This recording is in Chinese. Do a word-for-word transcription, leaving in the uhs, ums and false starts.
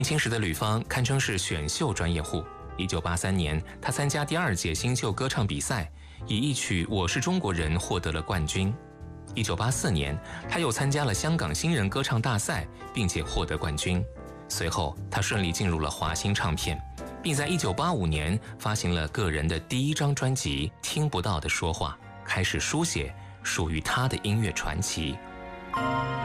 年轻时的吕方堪称是选秀专业户。一九八三年，他参加第二届新秀歌唱比赛，以一曲《我是中国人》获得了冠军。一九八四年，他又参加了香港新人歌唱大赛，并且获得冠军。随后，他顺利进入了华星唱片，并在一九八五年发行了个人的第一张专辑《听不到的说话》，开始书写属于他的音乐传奇。